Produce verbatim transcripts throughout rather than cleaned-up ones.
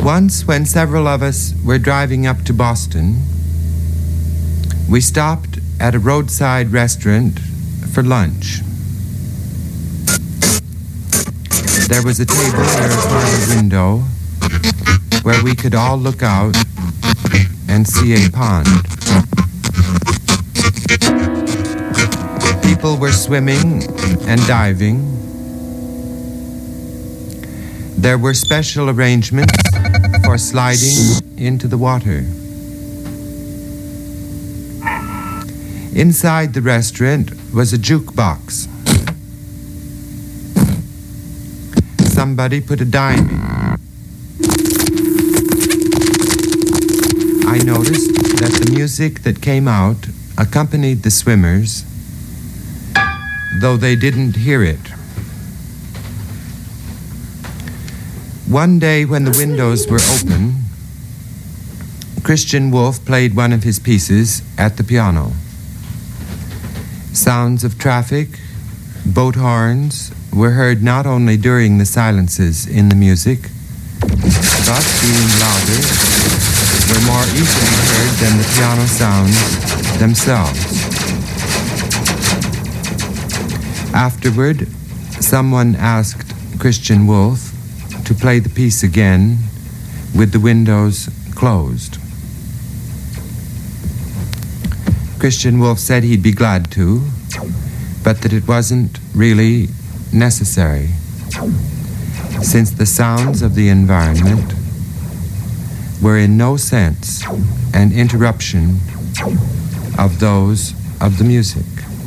Once, when several of us were driving up to Boston, we stopped at a roadside restaurant for lunch. There was a table near a parlor window where we could all look out and see a pond. People were swimming and diving. There were special arrangements for sliding into the water. Inside the restaurant was a jukebox. Somebody put a dime in. I noticed that the music that came out accompanied the swimmers, though they didn't hear it. One day when the windows were open, Christian Wolff played one of his pieces at the piano. Sounds of traffic, boat horns were heard not only during the silences in the music, but being louder, were more easily heard than the piano sounds themselves. Afterward, someone asked Christian Wolff to play the piece again with the windows closed. Christian Wolff said he'd be glad to, but that it wasn't really necessary, since the sounds of the environment were in no sense an interruption of those of the music.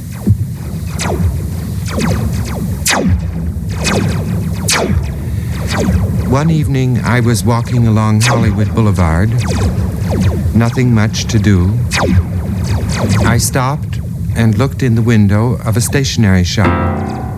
One evening I was walking along Hollywood Boulevard, nothing much to do. I stopped and looked in the window of a stationery shop.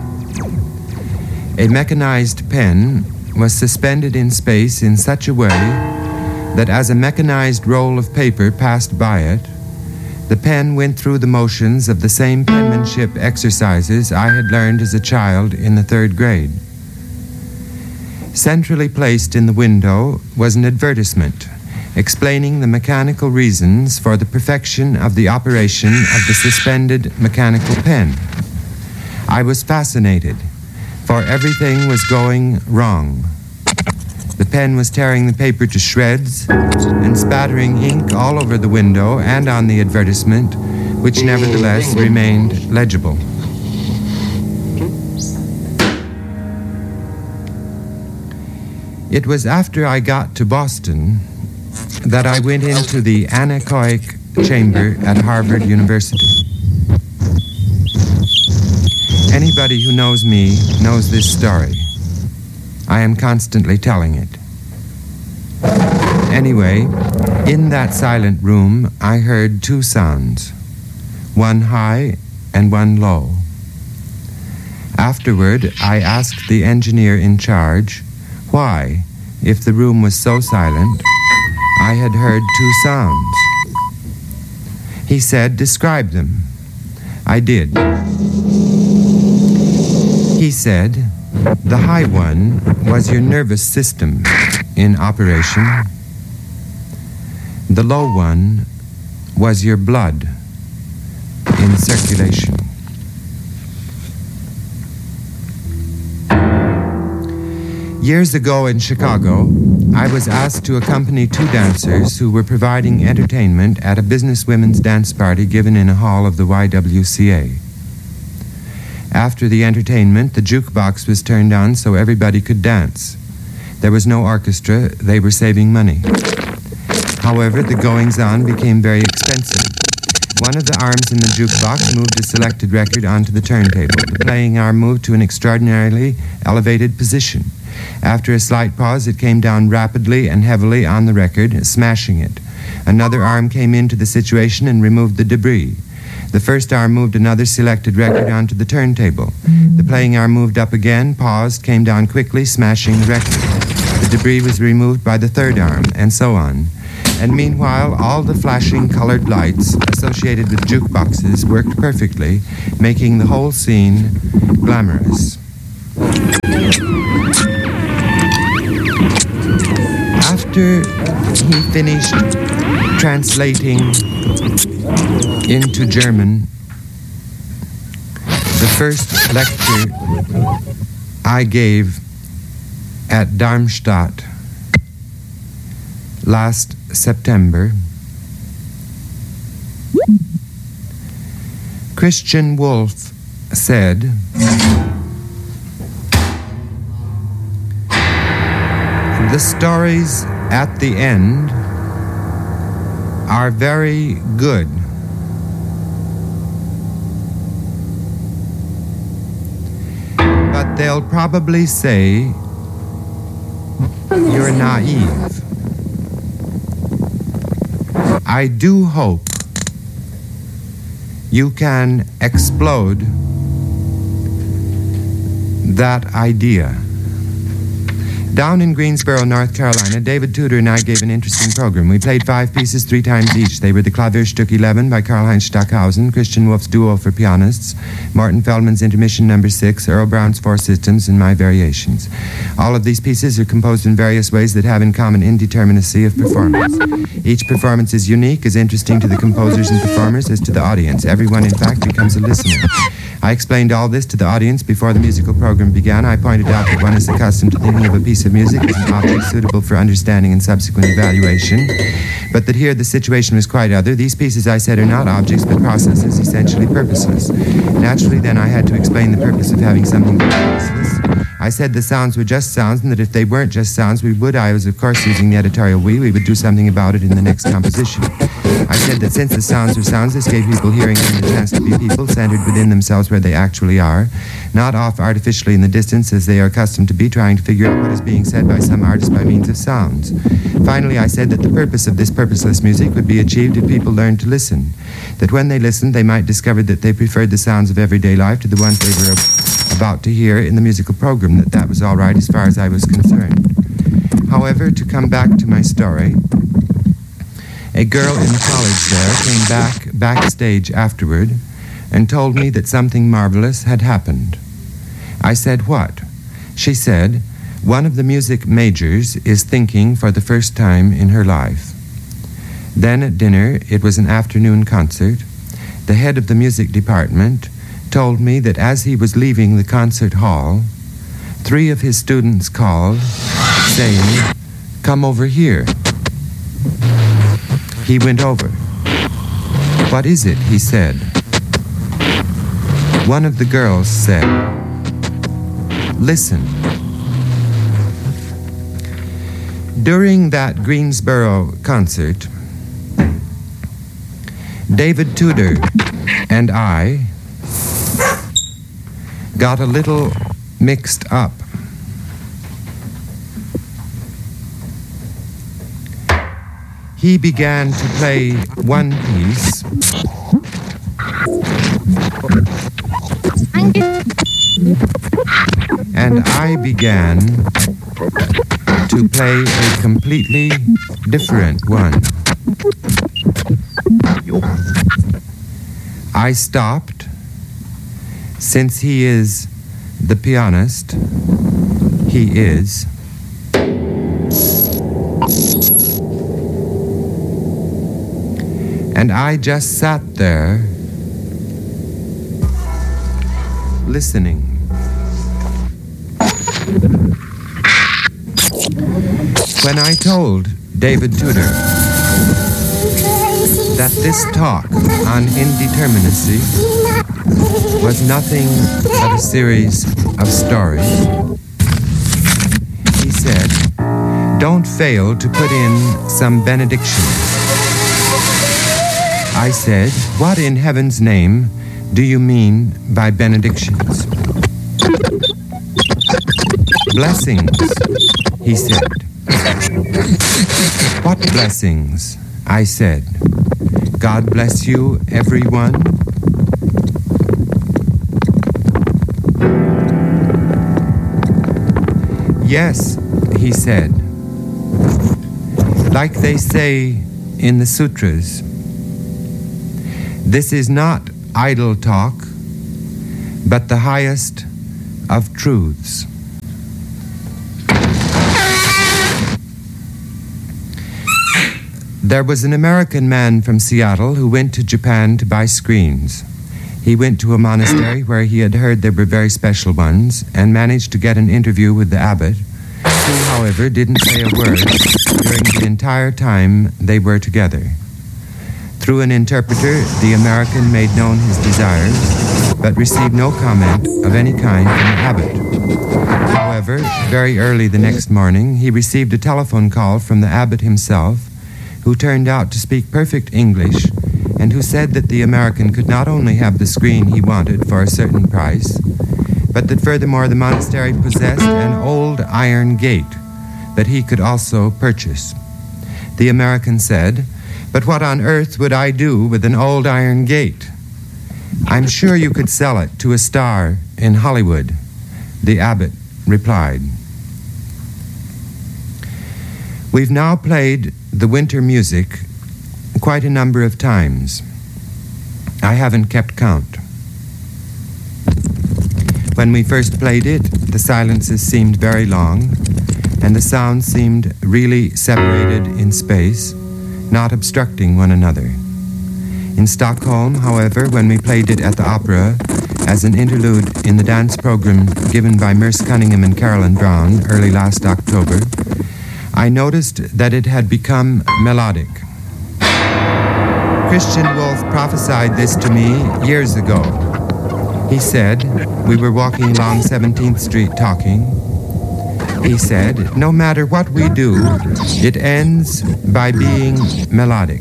A mechanized pen was suspended in space in such a way that as a mechanized roll of paper passed by it, the pen went through the motions of the same penmanship exercises I had learned as a child in the third grade. Centrally placed in the window was an advertisement explaining the mechanical reasons for the perfection of the operation of the suspended mechanical pen. I was fascinated, for everything was going wrong. The pen was tearing the paper to shreds and spattering ink all over the window and on the advertisement, which nevertheless remained legible. It was after I got to Boston that I went into the anechoic chamber at Harvard University. Anybody who knows me knows this story. I am constantly telling it. Anyway, in that silent room, I heard two sounds, one high and one low. Afterward, I asked the engineer in charge why, if the room was so silent, I had heard two sounds. He said, "Describe them." I did. He said, "The high one was your nervous system in operation. The low one was your blood in circulation." Years ago in Chicago, I was asked to accompany two dancers who were providing entertainment at a businesswomen's dance party given in a hall of the Y W C A. After the entertainment, the jukebox was turned on so everybody could dance. There was no orchestra, they were saving money. However, the goings-on became very expensive. One of the arms in the jukebox moved a selected record onto the turntable. The playing arm moved to an extraordinarily elevated position. After a slight pause, it came down rapidly and heavily on the record, smashing it. Another arm came into the situation and removed the debris. The first arm moved another selected record onto the turntable. The playing arm moved up again, paused, came down quickly, smashing the record. The debris was removed by the third arm, and so on. And meanwhile, all the flashing colored lights associated with jukeboxes worked perfectly, making the whole scene glamorous. After After he finished translating into German the first lecture I gave at Darmstadt last September, Christian Wolff said, "The stories at the end are very good. But they'll probably say you're naive. I do hope you can explode that idea." Down in Greensboro, North Carolina, David Tudor and I gave an interesting program. We played five pieces three times each. They were the Klavierstück eleven by Karl-Heinz Stockhausen, Christian Wolff's Duo for pianists, Morton Feldman's Intermission number six, Earl Brown's Four Systems, and my variations. All of these pieces are composed in various ways that have in common indeterminacy of performance. Each performance is unique, as interesting to the composers and performers as to the audience. Everyone, in fact, becomes a listener. I explained all this to the audience before the musical program began. I pointed out that one is accustomed to thinking of a piece of music as an object suitable for understanding and subsequent evaluation, but that here the situation was quite other. These pieces, I said, are not objects but processes, essentially purposeless. Naturally, then, I had to explain the purpose of having something purposeless. I said the sounds were just sounds, and that if they weren't just sounds, we would, I was of course using the editorial we, we would do something about it in the next composition. I said that since the sounds were sounds, this gave people hearing them the chance to be people, centered within themselves where they actually are, not off artificially in the distance as they are accustomed to be, trying to figure out what is being said by some artist by means of sounds. Finally, I said that the purpose of this purposeless music would be achieved if people learned to listen, that when they listened, they might discover that they preferred the sounds of everyday life to the ones they were about to hear in the musical program, that that was all right as far as I was concerned. However, to come back to my story, a girl in the college there came back backstage afterward and told me that something marvelous had happened. I said, "What?" She said, "One of the music majors is thinking for the first time in her life." Then at dinner, it was an afternoon concert, the head of the music department told me that as he was leaving the concert hall, three of his students called, saying, "Come over here." He went over. "What is it?" he said. One of the girls said, "Listen." During that Greensboro concert, David Tudor and I got a little mixed up. He began to play one piece, and I began to play a completely different one. I stopped. Since he is the pianist, he is. And I just sat there, listening. When I told David Tudor that this talk on indeterminacy was nothing but a series of stories, he said, "Don't fail to put in some benedictions." I said, "What in heaven's name do you mean by benedictions?" "Blessings," he said. "What blessings?" I said. "God bless you, everyone." "Yes," he said. "Like they say in the sutras, this is not idle talk, but the highest of truths." There was an American man from Seattle who went to Japan to buy screens. He went to a monastery where he had heard there were very special ones and managed to get an interview with the abbot, who, however, didn't say a word during the entire time they were together. Through an interpreter, the American made known his desires, but received no comment of any kind from the abbot. However, very early the next morning, he received a telephone call from the abbot himself, who turned out to speak perfect English, and who said that the American could not only have the screen he wanted for a certain price, but that furthermore the monastery possessed an old iron gate that he could also purchase. The American said, "But what on earth would I do with an old iron gate?" "I'm sure you could sell it to a star in Hollywood," the abbot replied. We've now played the winter music quite a number of times. I haven't kept count. When we first played it, the silences seemed very long, and the sounds seemed really separated in space, not obstructing one another. In Stockholm, however, when we played it at the opera as an interlude in the dance program given by Merce Cunningham and Carolyn Brown early last October, I noticed that it had become melodic. Christian Wolff prophesied this to me years ago. He said, we were walking along seventeenth Street talking. He said, no matter what we do, it ends by being melodic.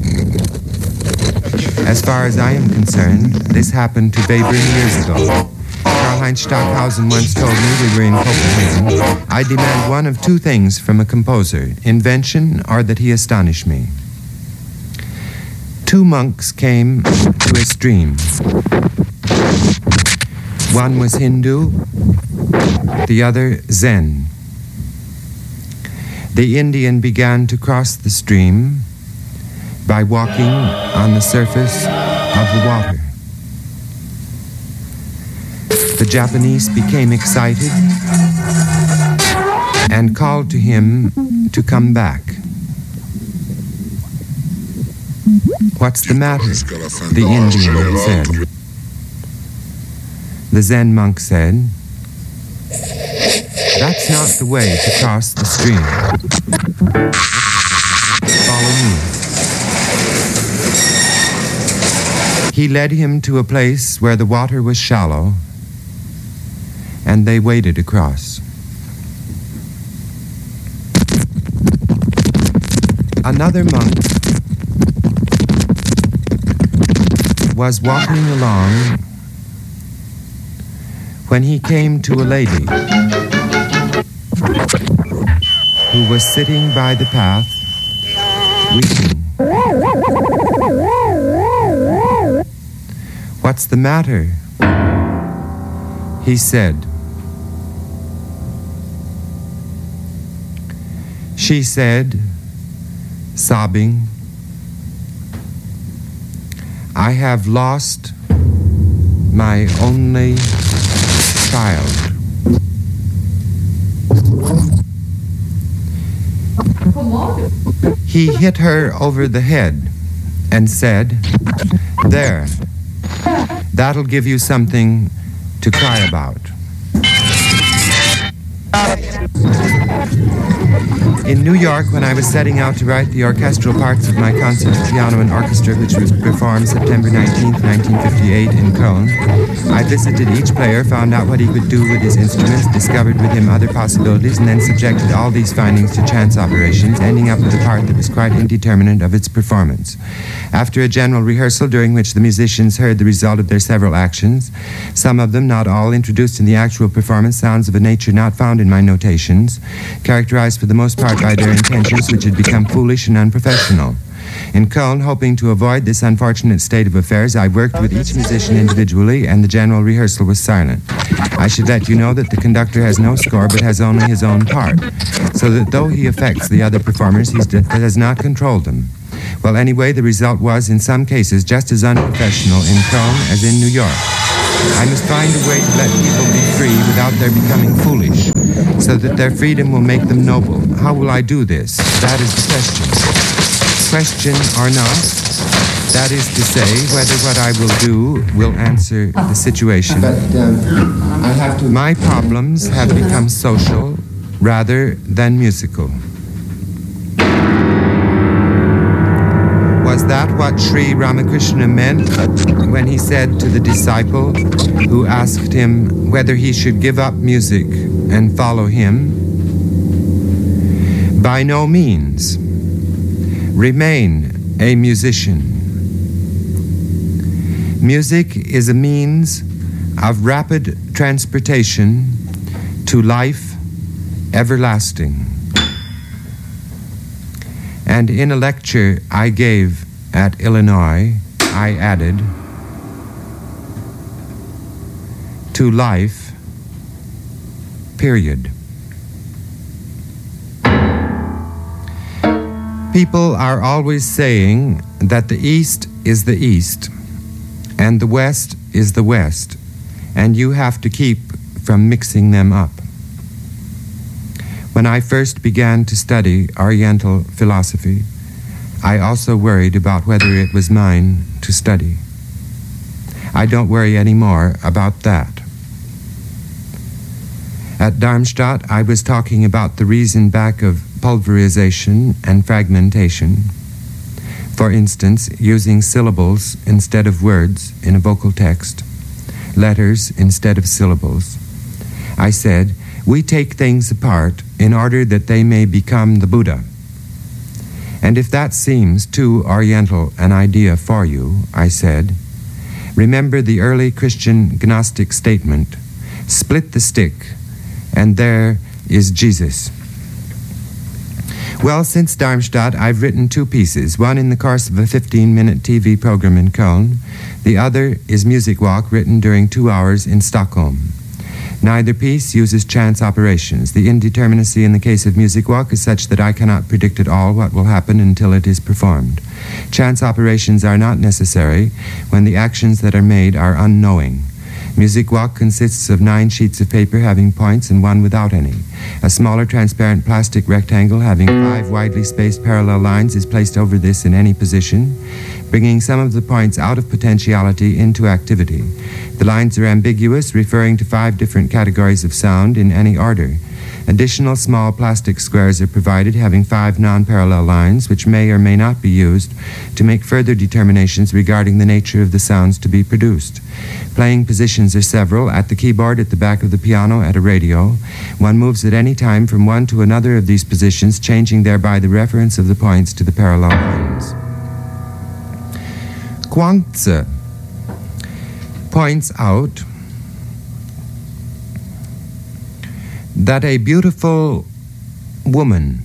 As far as I am concerned, this happened to Webern years ago. Karl-Heinz Stockhausen once told me, we were in Copenhagen, I demand one of two things from a composer, invention or that he astonish me. Two monks came to a stream. One was Hindu, the other Zen. The Indian began to cross the stream by walking on the surface of the water. The Japanese became excited and called to him to come back. What's the matter? The Indian said. The Zen monk said, that's not the way to cross the stream. Follow me. He led him to a place where the water was shallow, and they waded across. Another monk was walking along when he came to a lady who was sitting by the path weeping. What's the matter? He said. She said, sobbing, I have lost my only child. He hit her over the head and said, there, that'll give you something to cry about. In New York, when I was setting out to write the orchestral parts of my concert for piano and orchestra, which was performed September nineteenth, nineteen fifty-eight in Köln, I visited each player, found out what he could do with his instruments, discovered with him other possibilities, and then subjected all these findings to chance operations, ending up with a part that was quite indeterminate of its performance. After a general rehearsal during which the musicians heard the result of their several actions, some of them, not all, introduced in the actual performance sounds of a nature not found in my notations, characterized for the most part by their intentions which had become foolish and unprofessional. In Köln, hoping to avoid this unfortunate state of affairs, I worked with each musician individually, and the general rehearsal was silent. I should let you know that the conductor has no score but has only his own part, so that though he affects the other performers, he does not control them. Well, anyway, the result was, in some cases, just as unprofessional in Köln as in New York. I must find a way to let people be free without their becoming foolish, so that their freedom will make them noble. How will I do this? That is the question. question or not. That is to say, whether what I will do will answer the situation. But um, I have to... My problems have become social rather than musical. Was that what Sri Ramakrishna meant when he said to the disciple who asked him whether he should give up music and follow him? By no means. Remain a musician. Music is a means of rapid transportation to life everlasting. And in a lecture I gave at Illinois, I added, to life, period. People are always saying that the East is the East and the West is the West, and you have to keep from mixing them up. When I first began to study Oriental philosophy, I also worried about whether it was mine to study. I don't worry anymore about that. At Darmstadt, I was talking about the reason back of pulverization and fragmentation. For instance, using syllables instead of words in a vocal text, letters instead of syllables. I said, we take things apart in order that they may become the Buddha. And if that seems too Oriental an idea for you, I said, remember the early Christian Gnostic statement, split the stick, and there is Jesus. Well, since Darmstadt, I've written two pieces, one in the course of a fifteen-minute T V program in Köln. The other is Music Walk, written during two hours in Stockholm. Neither piece uses chance operations. The indeterminacy in the case of Music Walk is such that I cannot predict at all what will happen until it is performed. Chance operations are not necessary when the actions that are made are unknowing. Music Walk consists of nine sheets of paper having points and one without any. A smaller transparent plastic rectangle having five widely spaced parallel lines is placed over this in any position, bringing some of the points out of potentiality into activity. The lines are ambiguous, referring to five different categories of sound in any order. Additional small plastic squares are provided having five non-parallel lines, which may or may not be used to make further determinations regarding the nature of the sounds to be produced. Playing positions are several: at the keyboard, at the back of the piano, at a radio. One moves at any time from one to another of these positions, changing thereby the reference of the points to the parallel lines. Chuang-Tzu points out that a beautiful woman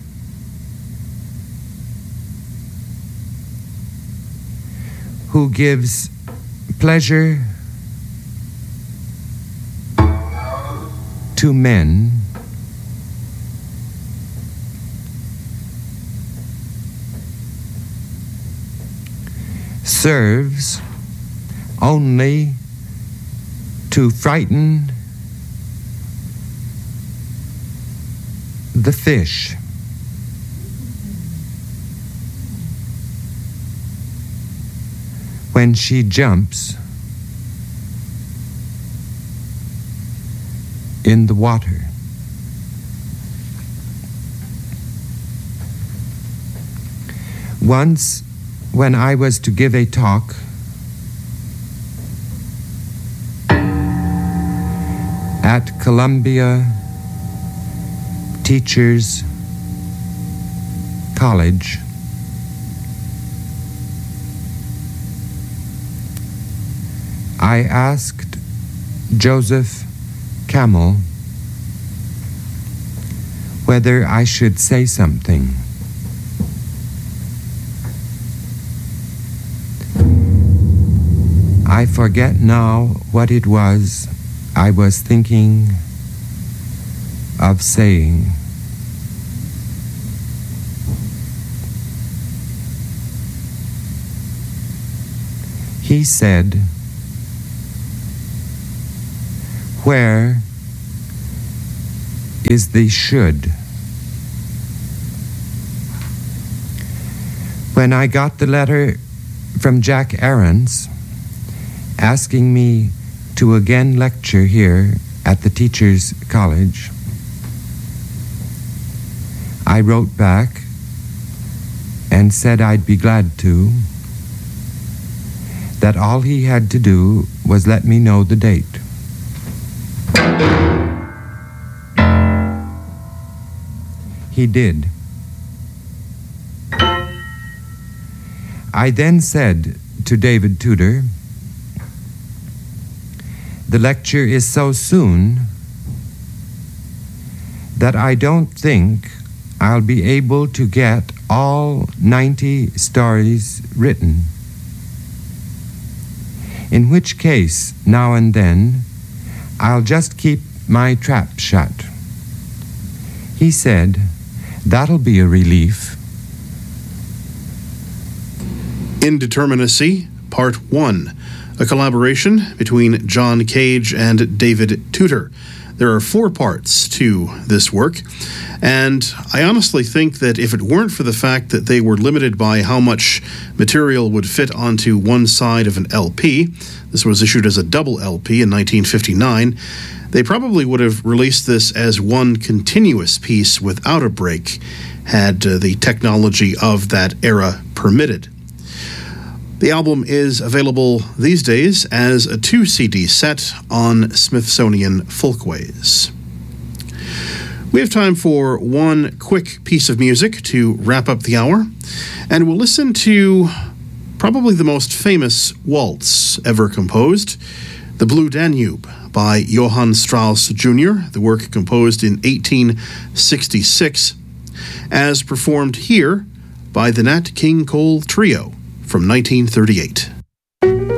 who gives pleasure to men serves only to frighten the fish. When she jumps in the water. Once, when I was to give a talk at Columbia Teachers College, I asked Joseph Camel whether I should say something. I forget now what it was I was thinking of saying. He said, "Where is the should?" When I got the letter from Jack Aarons asking me to again lecture here at the Teachers College, I wrote back and said I'd be glad to, that all he had to do was let me know the date. He did. I then said to David Tudor, the lecture is so soon that I don't think I'll be able to get all ninety stories written. In which case, now and then, I'll just keep my trap shut. He said, that'll be a relief. Indeterminacy, Part one, a collaboration between John Cage and David Tudor. There are four parts to this work, and I honestly think that if it weren't for the fact that they were limited by how much material would fit onto one side of an L P, this was issued as a double L P in nineteen fifty-nine, they probably would have released this as one continuous piece without a break, had uh, the technology of that era permitted. The album is available these days as a two C D set on Smithsonian Folkways. We have time for one quick piece of music to wrap up the hour, and we'll listen to probably the most famous waltz ever composed, The Blue Danube by Johann Strauss Junior, the work composed in eighteen sixty-six, as performed here by the Nat King Cole Trio from nineteen thirty-eight.